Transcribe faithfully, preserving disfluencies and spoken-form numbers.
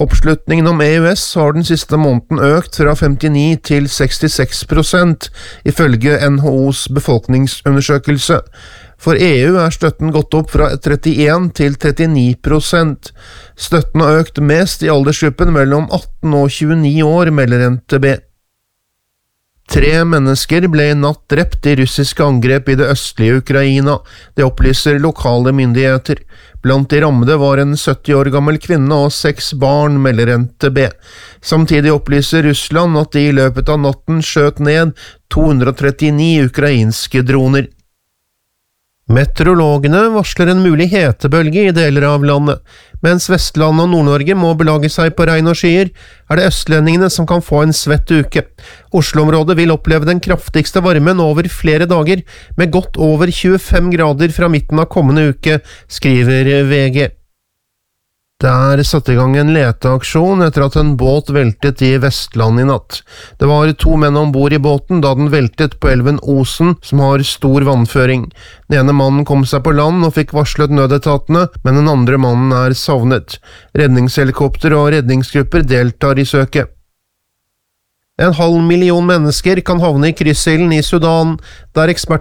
Oppslutningen om E U S har den siste måneden økt fra femtini til sekstiseks prosent, ifølge N H O's befolkningsundersøkelse. For E U er støtten gått opp fra trettien til trettini prosent. Støtten har økt mest i aldersgruppen mellom atten og tjueni år, melder N T B. Tre mennesker ble i natt drept i russiske angrep i det østlige Ukraina. Det opplyser lokale myndigheter. Blant de rammede var en sytti år gammel kvinne og seks barn, melder N T B. Samtidig opplyser Russland at de i løpet av natten skjøt ned to hundre trettini ukrainske droner. Meteorologene varsler en mulig hetebølge i deler av landet. Mens Vestlandet og Nord-Norge må belage seg på regn og skyer, er det østlendingene som kan få en svett uke. Oslo-området vil oppleve den kraftigste varmen over flere dager, med godt over tjuefem grader fra midten av kommende uke, skriver V G. Det er satt i gang en leteaksjon etter at en båt veltet i Vestland i natt. Det var to menn ombord i båten da den veltet på elven Osen, som har stor vannføring. Den ene mannen kom seg på land og fikk varslet nødetatene, men den andre mannen er savnet. Redningshelikopter og redningsgrupper deltar i søket. En halv million mennesker kan havne i kryssilden i Sudan, der eksperter